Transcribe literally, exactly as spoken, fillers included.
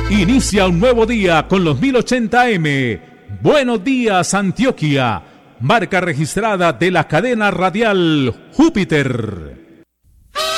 Inicia un nuevo día con los mil ochenta A M. Buenos días, Antioquia. Marca registrada de la cadena radial Júpiter.